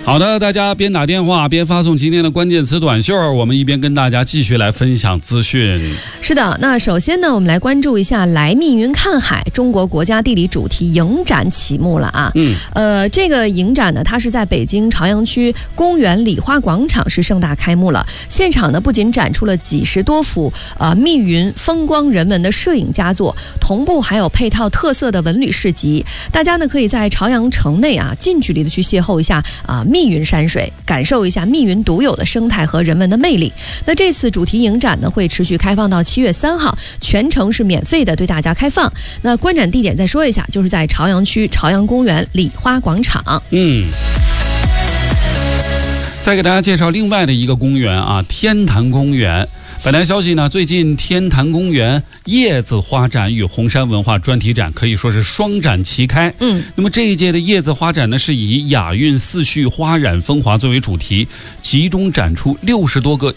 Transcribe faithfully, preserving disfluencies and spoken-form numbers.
好的，大家边打电话边发送今天的关键词短信，我们一边跟大家继续来分享资讯。 是的，那首先呢，我们来关注一下来密云看海中国国家地理主题影展启幕了啊。 嗯， 呃，这个影展呢，它是在北京朝阳区公园礼花广场是盛大开幕了。现场呢，不仅展出了几十多幅呃密云风光人文的摄影佳作，同步还有配套特色的文旅市集。大家呢，可以在朝阳城内啊近距离的去邂逅一下啊。密云山水，感受一下密云独有的生态和人文的魅力。那这次主题影展呢，会持续开放到七月三号，全程是免费的对大家开放。那观展地点再说一下，就是在朝阳区朝阳公园礼花广场。 嗯。再给大家介绍另外的一个公园啊，天坛公园。本来消息呢，最近天坛公园叶子花展与红山文化专题展可以说是双展齐开。 嗯， 那么这一届的叶子花展呢，是以雅韵四序花染风华作为主题，集中展出六十多个